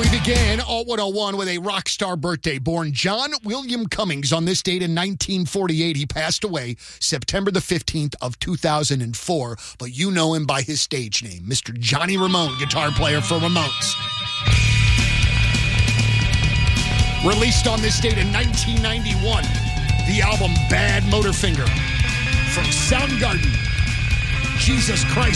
We began Alt 101 with a rock star birthday. Born John William Cummings on this date in 1948. He passed away September the 15th of 2004, but you know him by his stage name, Mr. Johnny Ramone, guitar player for Ramones. Released on this date in 1991, the album Bad Motorfinger. From Soundgarden, Jesus Christ.